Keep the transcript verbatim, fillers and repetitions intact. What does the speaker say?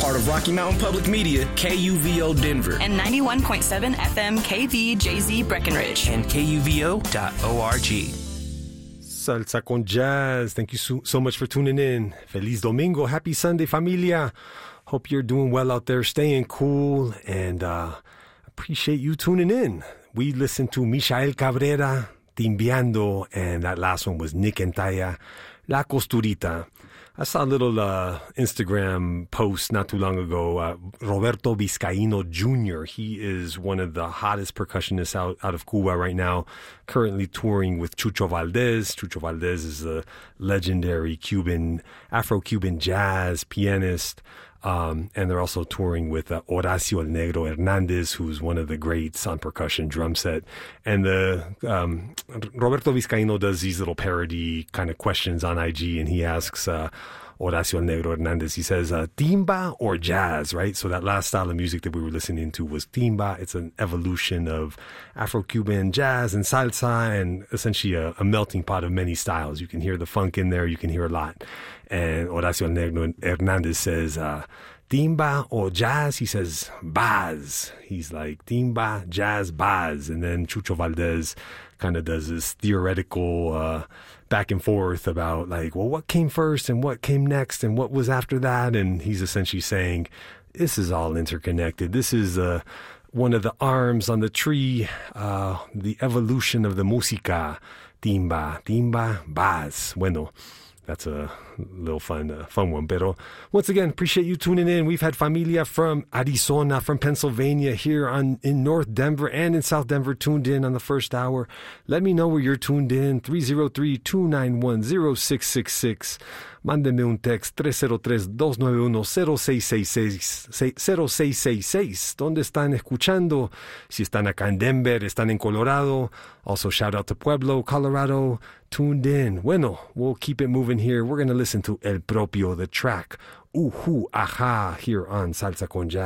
part of Rocky Mountain Public Media, K U V O Denver. And ninety-one point seven F M K V J Z Breckenridge. And K U V O dot org. Salsa con Jazz. Thank you so, so much for tuning in. Feliz Domingo. Happy Sunday, familia. Hope you're doing well out there, staying cool, and uh, appreciate you tuning in. We listened to Michael Cabrera, Timbiando, and that last one was Nick Entaya, La Costurita. I saw a little uh, Instagram post not too long ago. Uh, Roberto Vizcaíno Junior He is one of the hottest percussionists out, out of Cuba right now, currently touring with Chucho Valdez. Chucho Valdez is a legendary Cuban, Afro-Cuban jazz pianist. Um, and they're also touring with uh, Horacio El Negro Hernandez, who's one of the greats on percussion drum set. And the um, Roberto Vizcaíno does these little parody kind of questions on I G, and he asks uh, Horacio El Negro Hernandez, he says, uh, timba or jazz, right? So that last style of music that we were listening to was timba. It's an evolution of Afro-Cuban jazz and salsa, and essentially a, a melting pot of many styles. You can hear the funk in there. You can hear a lot. And Horacio El Negro Hernandez says, uh, timba or jazz? He says, baz. He's like, timba, jazz, baz. And then Chucho Valdez kind of does this theoretical uh, back and forth about like, well, what came first and what came next and what was after that? And he's essentially saying, this is all interconnected. This is uh, one of the arms on the tree, uh, the evolution of the música. Timba, timba, baz. Bueno. That's a little fun uh, fun one. Pero once again, appreciate you tuning in. We've had familia from Arizona, from Pennsylvania, here on in North Denver and in South Denver tuned in on the first hour. Let me know where you're tuned in. three oh three, two nine one, oh six six six. Mándeme un text tres oh tres, two nine one, oh six six six, oh six six six. ¿Dónde están escuchando? Si están acá en Denver, están en Colorado. Also shout out to Pueblo, Colorado. Tuned in. Bueno, we'll keep it moving here. We're going to listen to El Propio, the track Uhu Aha, here on Salsa con Jazz.